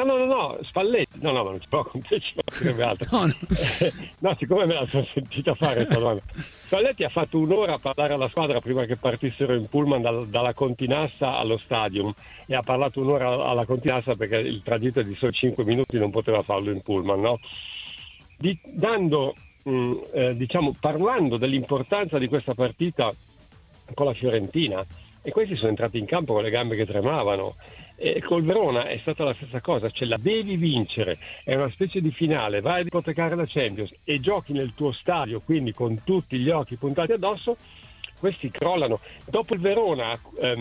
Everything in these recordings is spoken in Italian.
No, Spalletti. No, ma non ci può conteggere altro. No, siccome me la sono sentita fare questa domanda. Spalletti ha fatto un'ora a parlare alla squadra prima che partissero in pullman dalla Continassa allo stadium, e ha parlato un'ora alla Continassa perché il tragitto è di solo 5 minuti, non poteva farlo in pullman, no? Parlando dell'importanza di questa partita con la Fiorentina, e questi sono entrati in campo con le gambe che tremavano. E col Verona è stata la stessa cosa, cioè la devi vincere, è una specie di finale, vai ad ipotecare la Champions e giochi nel tuo stadio, quindi con tutti gli occhi puntati addosso. Questi crollano. Dopo il Verona,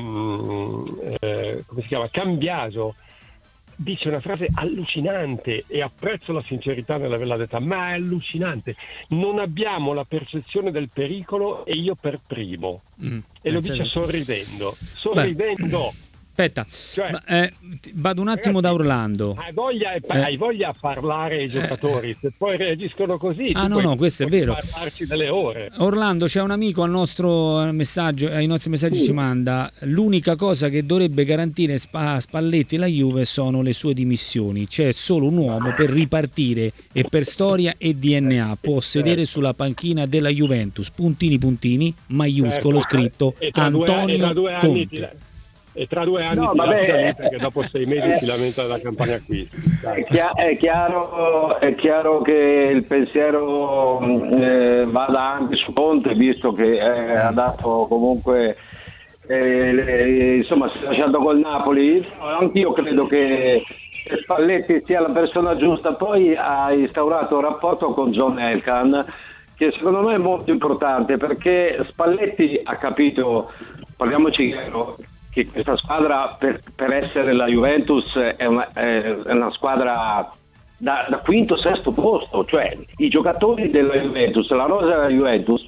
come si chiama? Cambiaso dice una frase allucinante, e apprezzo la sincerità nell'averla detta, ma è allucinante: non abbiamo la percezione del pericolo, e io per primo. E lo dice sorridendo. Aspetta, vado un attimo da Orlando. Hai voglia a parlare ai giocatori, se poi reagiscono così. No, questo è vero. Parlarci delle ore. Orlando, c'è un amico al nostro messaggio, ai nostri messaggi ci manda: l'unica cosa che dovrebbe garantire Spalletti la Juve sono le sue dimissioni. C'è solo un uomo per ripartire, e per storia e DNA può sedere sulla panchina della Juventus. Puntini, maiuscolo scritto Antonio Conte. E tra 2 anni perché dopo 6 mesi si lamenta della campagna acquisti. È chiaro che il pensiero vada anche su Conte, visto che ha dato comunque si è lasciato col Napoli. Anch'io credo che Spalletti sia la persona giusta. Poi ha instaurato un rapporto con John Elkann che secondo me è molto importante, perché Spalletti ha capito, parliamoci chiaro, che questa squadra per essere la Juventus è una squadra da quinto, sesto posto, cioè i giocatori della Juventus, la rosa della Juventus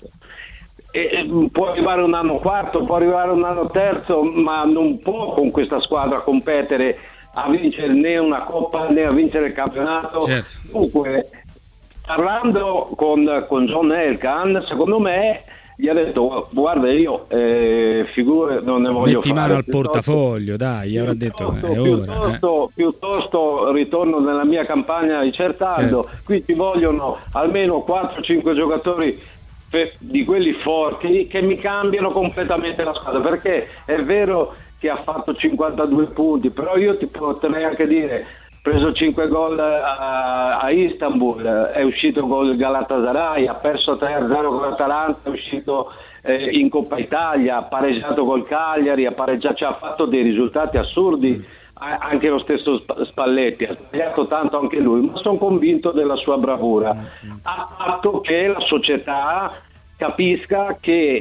può arrivare un anno quarto, può arrivare un anno terzo, ma non può con questa squadra competere a vincere né una coppa né a vincere il campionato. Certo. Dunque, parlando con John Elkann, secondo me gli ha detto: guarda, io figure non ne voglio metti fare. mano al portafoglio, dai, avrà detto è ora. Piuttosto ritorno nella mia campagna di Certaldo. Certo. Qui ti vogliono almeno 4-5 giocatori di quelli forti che mi cambiano completamente la squadra, perché è vero che ha fatto 52 punti, però io ti potrei anche dire: preso 5 gol a Istanbul, è uscito col Galatasaray, ha perso 3-0 con l'Atalanta, è uscito in Coppa Italia, ha pareggiato col Cagliari, ha fatto dei risultati assurdi. Anche lo stesso Spalletti ha sbagliato tanto anche lui, ma sono convinto della sua bravura. Ha fatto che la società capisca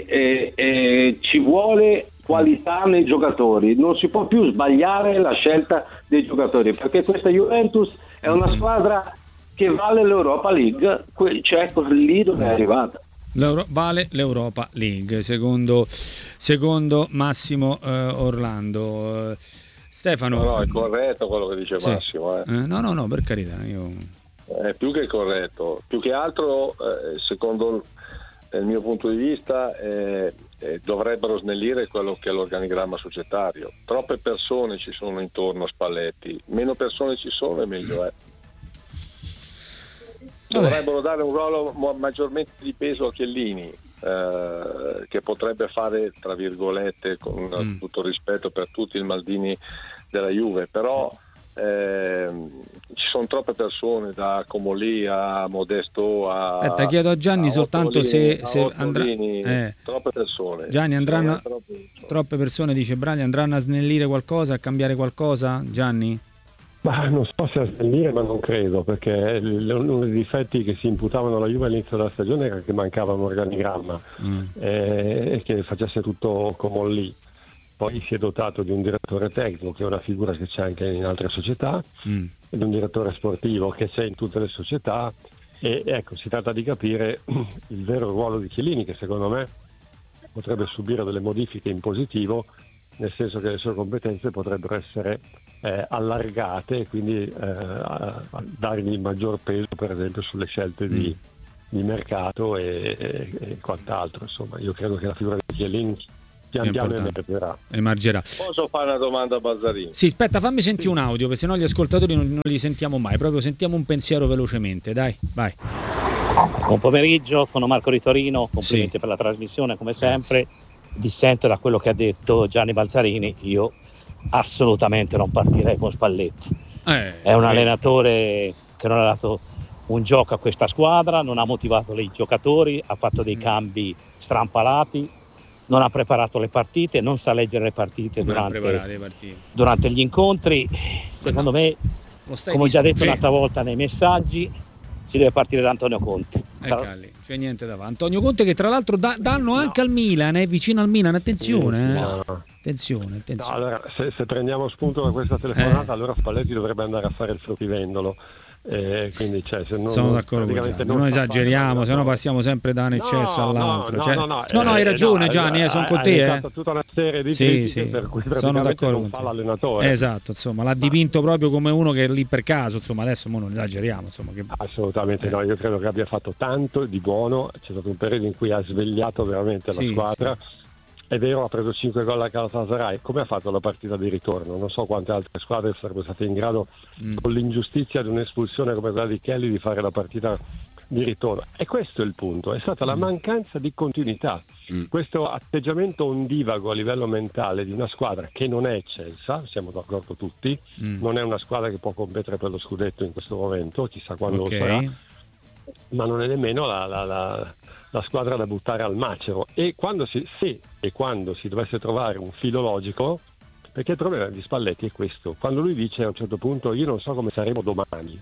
che ci vuole qualità nei giocatori, non si può più sbagliare la scelta dei giocatori, perché questa Juventus è una squadra che vale l'Europa League, cioè lì dove è arrivata. Vale l'Europa League secondo Massimo Orlando. Stefano, no, è corretto quello che dice Massimo. No, per carità, è più che corretto, più che altro secondo il mio punto di vista dovrebbero snellire quello che è l'organigramma societario. Troppe persone ci sono intorno a Spalletti, meno persone ci sono e meglio è. Dovrebbero dare un ruolo maggiormente di peso a Chiellini, che potrebbe fare, tra virgolette, con tutto il rispetto per tutti, il Maldini della Juve, però ci sono troppe persone, da Comolli a Modesto a chiedo a Gianni soltanto se andrà troppe persone. Gianni, andranno troppe persone, dice Braglia, andranno a snellire qualcosa, a cambiare qualcosa, Gianni? Ma non so se a snellire, ma non credo, perché uno dei difetti che si imputavano alla Juve all'inizio della stagione era che mancava un organigramma e che facesse tutto come lì. Poi si è dotato di un direttore tecnico, che è una figura che c'è anche in altre società, e di un direttore sportivo che c'è in tutte le società, e ecco, si tratta di capire il vero ruolo di Chiellini, che secondo me potrebbe subire delle modifiche in positivo, nel senso che le sue competenze potrebbero essere allargate, e quindi dargli il maggior peso, per esempio, sulle scelte di mercato e quant'altro. Insomma, io credo che la figura di Chiellini pian piano emergerà. Posso fare una domanda a Balzarini? Sì, aspetta, fammi sentire un audio, perché sennò gli ascoltatori non li sentiamo mai. Proprio sentiamo un pensiero velocemente, dai, vai. Buon pomeriggio, sono Marco di Torino, complimenti per la trasmissione come sempre. Dissento da quello che ha detto Gianni Balzarini, io assolutamente non partirei con Spalletti. È un allenatore che non ha dato un gioco a questa squadra, non ha motivato i giocatori, ha fatto dei cambi strampalati, non ha preparato le partite, non sa leggere le partite durante gli incontri. Secondo me, come ho già detto un'altra volta nei messaggi, si deve partire da Antonio Conte. C'è niente da fare. Antonio Conte, che tra l'altro danno anche al Milan, vicino al Milan, attenzione. Attenzione. No, allora, se prendiamo spunto da questa telefonata, allora Spalletti dovrebbe andare a fare il fruttivendolo. Quindi se non, sono d'accordo non esageriamo, se no passiamo sempre da un eccesso all'altro. No, hai ragione Gianni, sono con te. Tutta una serie di critiche per cui sono d'accordo non fa l'allenatore. Esatto, insomma, l'ha dipinto proprio come uno che è lì per caso, insomma, adesso non esageriamo, insomma, assolutamente no, io credo che abbia fatto tanto di buono, c'è stato un periodo in cui ha svegliato veramente la squadra. È vero, ha preso 5 gol a Galatasaray. Come ha fatto la partita di ritorno? Non so quante altre squadre sarebbero state in grado, con l'ingiustizia di un'espulsione come quella di Kelly, di fare la partita di ritorno. E questo è il punto, è stata la mancanza di continuità. Questo atteggiamento ondivago a livello mentale di una squadra che non è eccelsa, siamo d'accordo tutti, non è una squadra che può competere per lo scudetto in questo momento, chissà quando lo sarà, ma non è nemmeno la squadra da buttare al macero. E quando si dovesse trovare un filo logico, perché il problema di Spalletti è questo: quando lui dice a un certo punto io non so come saremo domani,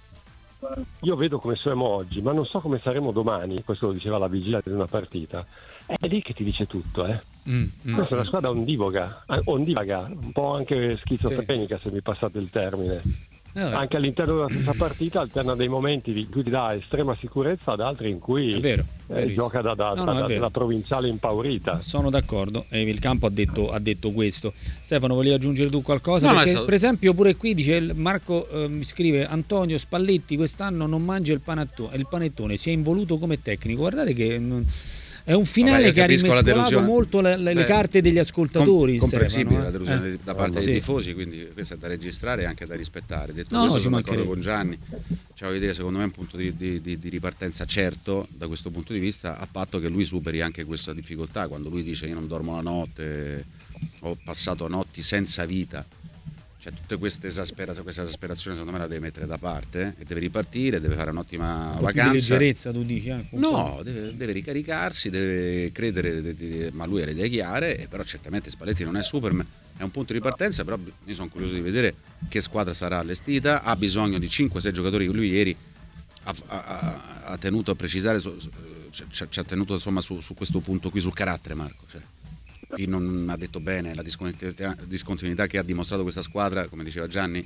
io vedo come siamo oggi ma non so come saremo domani, questo lo diceva alla vigilia di una partita, è lì che ti dice tutto. Questa è una squadra ondivaga, un po' anche schizofrenica, se mi passate il termine. Anche all'interno della stessa partita alterna dei momenti in cui ti dà estrema sicurezza ad altri in cui gioca da provinciale impaurita. Sono d'accordo, il campo ha detto questo. Stefano, volevi aggiungere tu qualcosa? Perché, per esempio, pure qui dice Marco, mi scrive: Antonio Spalletti quest'anno non mangia il panettone, si è involuto come tecnico. Guardate che è un finale che ha rimescolato molto le carte degli ascoltatori. Comprensibile la delusione da parte dei tifosi, quindi questo è da registrare e anche da rispettare. Detto questo, sono d'accordo con Gianni. Cioè, voglio dire, secondo me è un punto di ripartenza certo da questo punto di vista, a patto che lui superi anche questa difficoltà. Quando lui dice io non dormo la notte, ho passato notti senza vita, cioè tutte questa esasperazione secondo me la deve mettere da parte e deve ripartire, deve fare un'ottima vacanza. Di leggerezza, tu dici? No, deve ricaricarsi, deve credere, ma lui ha le idee chiare, però certamente Spalletti non è Superman, è un punto di partenza, però io sono curioso di vedere che squadra sarà allestita, ha bisogno di 5-6 giocatori, lui ieri ha tenuto a precisare, ci ha tenuto insomma su questo punto qui, sul carattere, Marco, cioè. Qui non ha detto bene la discontinuità che ha dimostrato questa squadra, come diceva Gianni,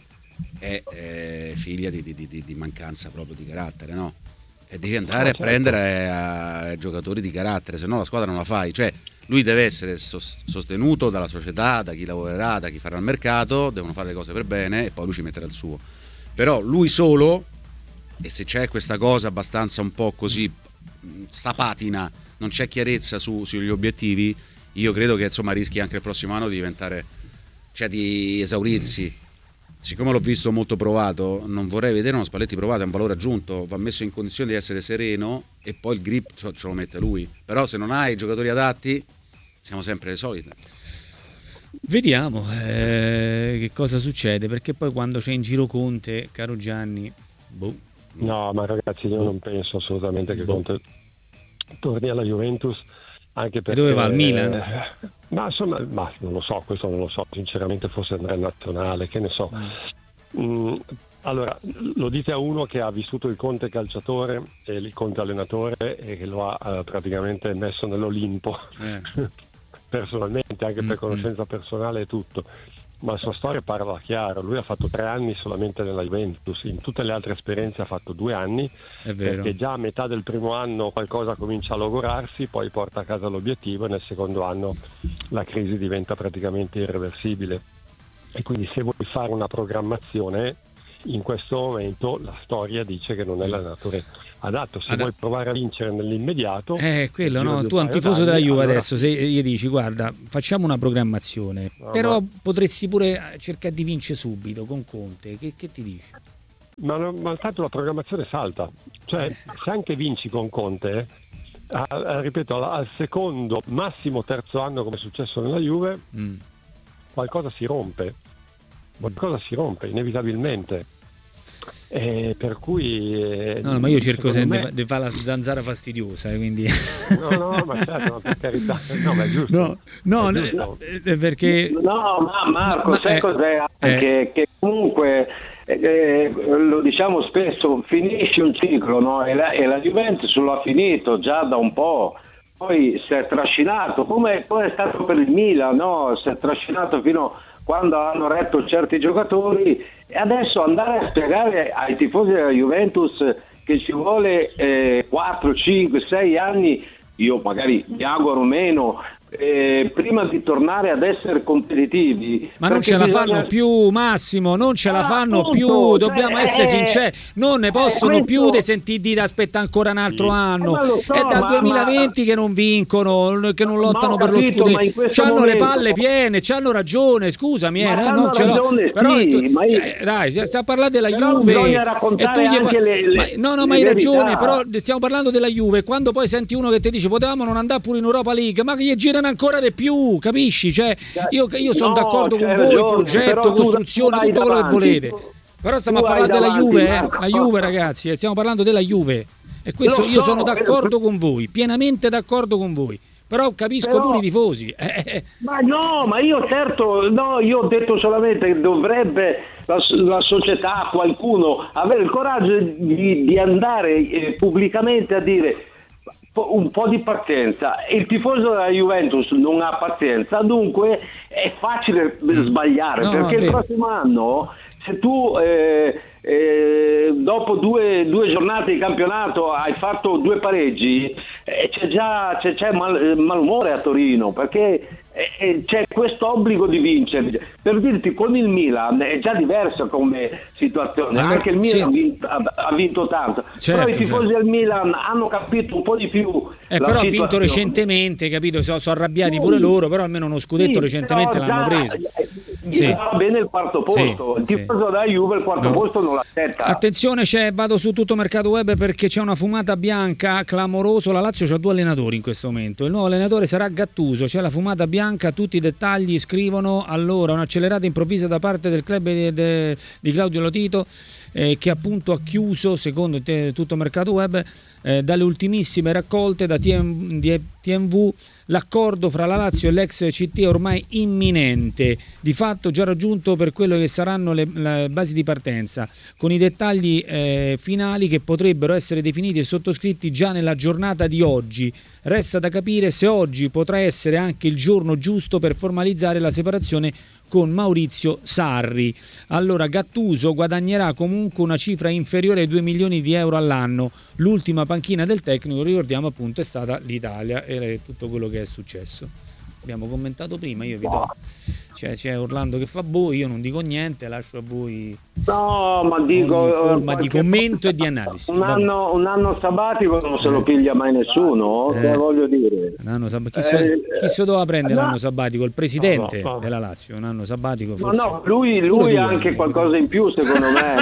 è figlia di mancanza proprio di carattere, no? E devi andare a prendere giocatori di carattere, se no la squadra non la fai. Cioè, lui deve essere sostenuto dalla società, da chi lavorerà, da chi farà il mercato, devono fare le cose per bene e poi lui ci metterà il suo. Però lui solo, e se c'è questa cosa abbastanza un po' così sapatina, non c'è chiarezza sugli obiettivi, io credo che insomma rischi anche il prossimo anno di diventare, cioè di esaurirsi. Siccome l'ho visto molto provato, non vorrei vedere uno Spalletti provato, è un valore aggiunto, va messo in condizione di essere sereno e poi il grip ce lo mette lui. Però se non hai giocatori adatti, siamo sempre le solite. Vediamo che cosa succede, perché poi quando c'è in giro Conte, caro Gianni, No, ma ragazzi, io non penso assolutamente che Conte torni alla Juventus. Anche perché, dove va? Al Milan? Ma insomma, non lo so, questo non lo so, sinceramente forse andrà in nazionale, che ne so. Allora, lo dite a uno che ha vissuto il Conte calciatore e il Conte allenatore e che lo ha praticamente messo nell'Olimpo personalmente, anche per conoscenza personale e tutto. Ma la sua storia parla chiaro, lui ha fatto 3 anni solamente nella Juventus, in tutte le altre esperienze ha fatto 2 anni, perché già a metà del primo anno qualcosa comincia a logorarsi, poi porta a casa l'obiettivo e nel secondo anno la crisi diventa praticamente irreversibile. E quindi se vuoi fare una programmazione, in questo momento la storia dice che non è l'allenatore adatto. Se vuoi provare a vincere nell'immediato, quello, no? Tu un tifoso della Juve adesso, se gli dici guarda, facciamo una programmazione, però potresti pure cercare di vincere subito con Conte, che ti dici? Ma tanto la programmazione salta, cioè se anche vinci con Conte, ripeto, al secondo, massimo terzo anno, come è successo nella Juve, qualcosa si rompe inevitabilmente. Per cui no, ma io cerco sempre di fare la zanzara fastidiosa, quindi no, ma certo, per carità, no, ma è giusto. No, perché ma Marco, sai cos'è? Che comunque lo diciamo spesso, finisce un ciclo, no? E la Juventus lo ha finito già da un po', poi si è trascinato come è stato per il Milan, no? Si è trascinato fino quando hanno retto certi giocatori, e adesso andare a spiegare ai tifosi della Juventus che ci vuole 4, 5, 6 anni, io magari mi auguro meno, prima di tornare ad essere competitivi. Ma non ce la fanno più, Massimo, non ce la fanno più, dobbiamo essere sinceri, non ne possono più di sentire dire aspetta ancora un altro anno, è dal 2020 che non vincono, che non lottano per lo scudetto, c'hanno le palle piene, c'hanno ragione, scusami, non ce l'ho, però dai, stiamo parlando della Juve e tu ma hai ragione, però stiamo parlando della Juve, quando poi senti uno che ti dice potevamo non andare pure in Europa League, ma che gli girano ancora di più, capisci? Cioè, io sono d'accordo con voi, progetto, costruzione, tutto quello che volete, però stiamo a parlare della Juve, la Juve, ragazzi, stiamo parlando della Juve, e questo io sono d'accordo con voi, pienamente d'accordo con voi, però capisco pure i tifosi. Ma io certo, io ho detto solamente che dovrebbe la società, qualcuno avere il coraggio di andare pubblicamente a dire un po' di pazienza. Il tifoso della Juventus non ha pazienza, dunque è facile sbagliare, perché il prossimo anno, se tu dopo due giornate di campionato hai fatto 2 pareggi, c'è malumore a Torino, perché c'è questo obbligo di vincere. Per dirti, con il Milan è già diversa come situazione, anche il Milan ha vinto tanto, però i tifosi del Milan hanno capito un po' di più però ha vinto recentemente, capito? Sono arrabbiati pure loro, però almeno uno scudetto recentemente l'hanno preso. Va bene il quarto posto, il tifoso della Juve il quarto posto non l'aspetta. Attenzione, vado su tutto Mercato Web perché c'è una fumata bianca clamorosa. La Lazio ha 2 allenatori in questo momento, il nuovo allenatore sarà Gattuso, c'è la fumata bianca, tutti i dettagli scrivono. Allora, un'accelerata improvvisa da parte del club di Claudio Lotito, che appunto ha chiuso, secondo tutto Mercato Web, dalle ultimissime raccolte da TMV, l'accordo fra la Lazio e l'ex CT è ormai imminente, di fatto già raggiunto per quello che saranno le basi di partenza, con i dettagli finali che potrebbero essere definiti e sottoscritti già nella giornata di oggi. Resta da capire se oggi potrà essere anche il giorno giusto per formalizzare la separazione con Maurizio Sarri. Allora, Gattuso guadagnerà comunque una cifra inferiore ai 2 milioni di euro all'anno. L'ultima panchina del tecnico, ricordiamo appunto, è stata l'Italia e tutto quello che è successo. Abbiamo commentato prima, io vi do... c'è Orlando che fa io non dico niente, lascio a voi. No, ma dico forma di commento e di analisi. Un anno sabbatico non se lo piglia mai nessuno, voglio dire. Chi se doveva prendere l'anno sabbatico? Il presidente della Lazio, un anno sabbatico forse. No, lui ha anche qualcosa in più secondo me.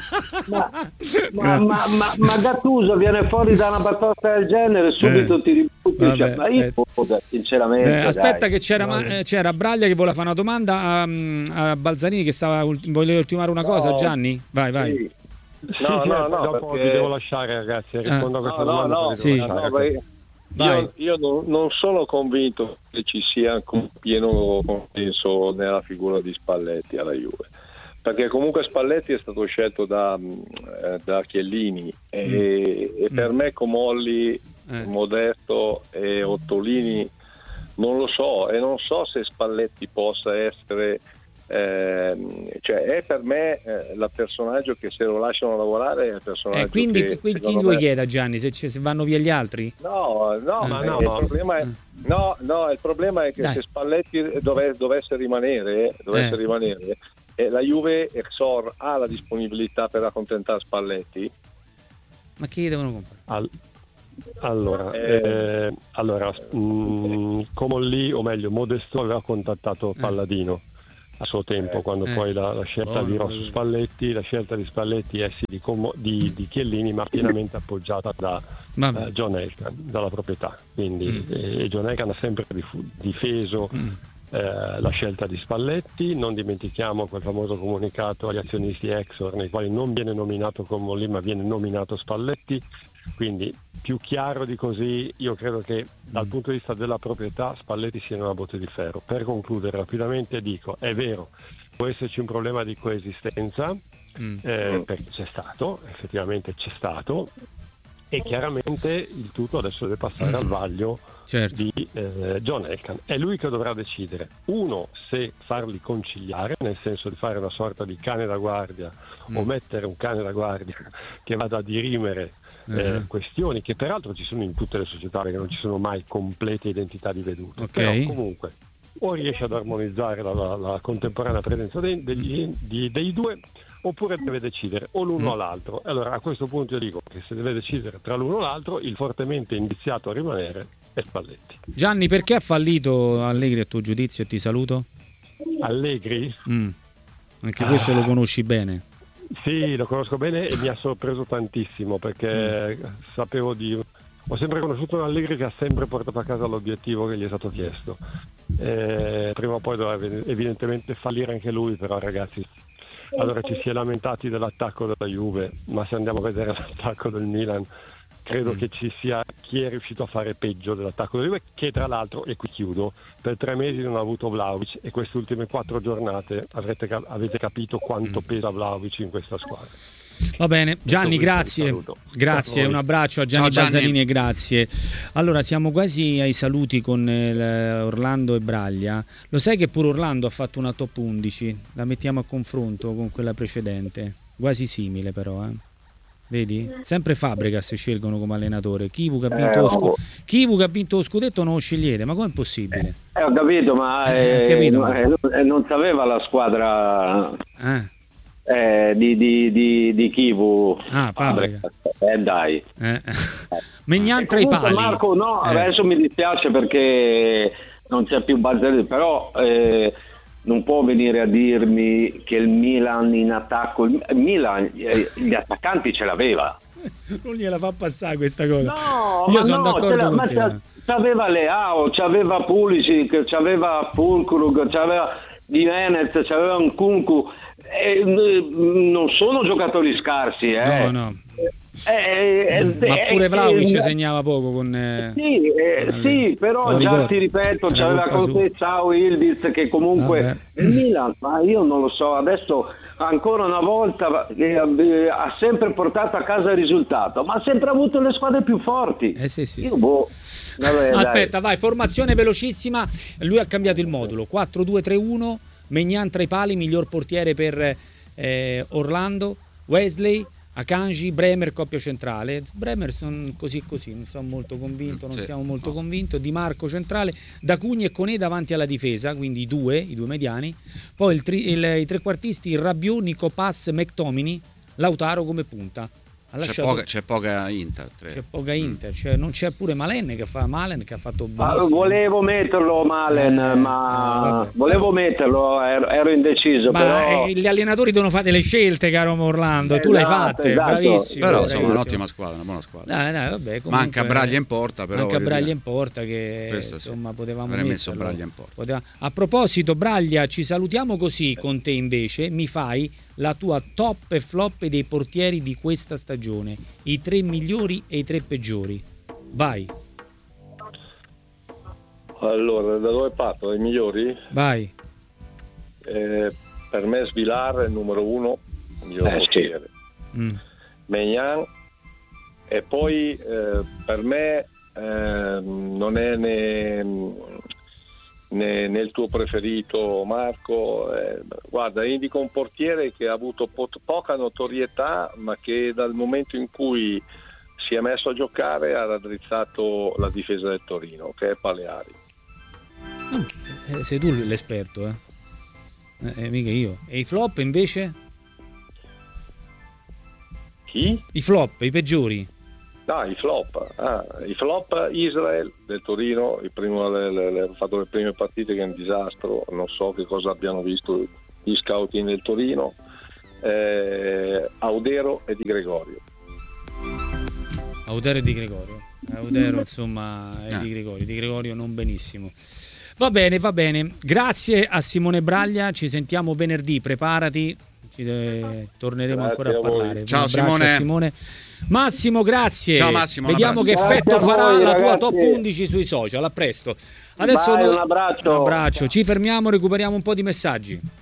ma Gattuso viene fuori da una batosta del genere, subito ti ributti. Sinceramente. Aspetta che c'era Braglia che voleva fare una domanda a Balzarini che voleva ultimare una cosa. Gianni? Vai. Sì. No, dopo vi devo lasciare, ragazzi, rispondo a questa domanda. Io non sono convinto che ci sia un pieno consenso nella figura di Spalletti alla Juve, perché comunque Spalletti è stato scelto da Chiellini e per me Comolli, Modesto e Ottolini non lo so, e non so se Spalletti possa essere è per me il personaggio che, se lo lasciano lavorare, è il personaggio quindi chi lo chiede a Gianni se vanno via gli altri? Il problema è che se Spalletti dovesse rimanere la Juve Exor ha la disponibilità per accontentare Spalletti? Ma che gli devono comprare? Allora, Comolli, o meglio Modesto, aveva contattato Palladino a suo tempo, quando poi la scelta virò su Spalletti. La scelta di Spalletti è sì di Chiellini, ma pienamente appoggiata da John Elkann, dalla proprietà, quindi e John Elkann ha sempre difeso la scelta di Spalletti. Non dimentichiamo quel famoso comunicato agli azionisti Exor, nei quali non viene nominato Comolli ma viene nominato Spalletti. Quindi più chiaro di così, io credo che dal punto di vista della proprietà Spalletti sia in una botte di ferro. Per concludere rapidamente dico, è vero, può esserci un problema di coesistenza, perché effettivamente c'è stato, e chiaramente il tutto adesso deve passare al vaglio di John Elkann. È lui che dovrà decidere, uno, se farli conciliare, nel senso di fare una sorta di cane da guardia o mettere un cane da guardia che vada a dirimere questioni che peraltro ci sono in tutte le società, perché non ci sono mai complete identità di vedute, però comunque o riesce ad armonizzare la contemporanea presenza dei due, oppure deve decidere o l'uno o l'altro. Allora a questo punto io dico che se deve decidere tra l'uno o l'altro, il fortemente indiziato a rimanere è Spalletti. Gianni, perché ha fallito Allegri a tuo giudizio? E ti saluto. Allegri? Anche questo lo conosci bene. Sì, lo conosco bene e mi ha sorpreso tantissimo, perché ho sempre conosciuto un Allegri che ha sempre portato a casa l'obiettivo che gli è stato chiesto. Prima o poi doveva evidentemente fallire anche lui, però ragazzi, allora ci si è lamentati dell'attacco della Juve, ma se andiamo a vedere l'attacco del Milan, credo che ci sia chi è riuscito a fare peggio dell'attacco della Juve, che tra l'altro, e qui chiudo, per 3 mesi non ha avuto Vlahovic, e queste ultime 4 giornate avete capito quanto pesa Vlahovic in questa squadra. Va bene, Gianni, grazie, un abbraccio a Gianni Balzarini e grazie. Allora, siamo quasi ai saluti con Orlando e Braglia. Lo sai che pure Orlando ha fatto una top 11? La mettiamo a confronto con quella precedente, quasi simile però, Vedi? Sempre Fabregas scelgono come allenatore. Kivu che ha vinto lo scudetto non lo scegliete, ma com'è possibile? Ho capito, ma non sapeva la squadra di Kivu. Fabregas. Dai. Megnan tra i pali. Marco, no, adesso mi dispiace perché non c'è più Balzarini, però non può venire a dirmi che il Milan in attacco, gli attaccanti ce l'aveva. Non gliela fa passare questa cosa. No, io sono d'accordo con te. C'aveva Leao, c'aveva Pulisic, c'aveva Fulkrug, c'aveva Di Venez, c'aveva Nkunku. Non sono giocatori scarsi, No. Ma pure Vlahovic segnava poco con sì, però già ti ripeto, c'aveva con te Ciao Ildiz, che comunque il Milan, ma io non lo so, adesso ancora una volta ha sempre portato a casa il risultato, ma ha sempre avuto le squadre più forti. Vabbè, aspetta, vai, formazione velocissima. Lui ha cambiato il modulo 4-2-3-1. Megnan tra i pali, miglior portiere per Orlando, Wesley, Akanji, Bremer coppia centrale. Bremer sono così, non sono molto convinto, siamo molto convinti. Di Marco centrale, D'Acugna e Koné davanti alla difesa, quindi i due mediani. Poi i trequartisti Rabiot, Nico Pass, McTominay, Lautaro come punta. C'è poca Inter. C'è poca Inter, non c'è pure Malen che ha fatto benissimo. Volevo metterlo Malen, volevo metterlo, ero indeciso. Però gli allenatori devono fare le scelte, caro Orlando, e tu l'hai fatte, bravissimo. Però insomma un'ottima squadra, una buona squadra. Dai, vabbè, comunque, manca Braglia in porta, però. Manca Braglia in porta, che insomma potevamo avrei messo Braglia in porta. A proposito, Braglia, ci salutiamo così con te invece, mi fai la tua top e flop dei portieri di questa stagione, i 3 migliori e i 3 peggiori. Vai. Allora, da dove parto? I migliori? Vai. Per me Svilar è il numero 1, il miglior portiere. Megnan, e poi per me non è nel tuo preferito, Marco. Guarda, indico un portiere che ha avuto poca notorietà, ma che dal momento in cui si è messo a giocare ha raddrizzato la difesa del Torino, che è Paleari. Sei tu l'esperto, Mica io. E i flop invece? Chi? I flop, i peggiori. I flop. I flop Israel del Torino, ha fatto le prime partite che è un disastro, non so che cosa abbiano visto gli scouting del Torino. Audero e Di Gregorio. Audero e Di Gregorio. Insomma, e Di Gregorio non benissimo. Va bene. Grazie a Simone Braglia, ci sentiamo venerdì, preparati, torneremo ancora a parlare. Ciao Simone. Massimo, grazie. Ciao Massimo. Vediamo che effetto farà la tua top 11 sui social. A presto. Adesso un abbraccio. Ci fermiamo, recuperiamo un po' di messaggi.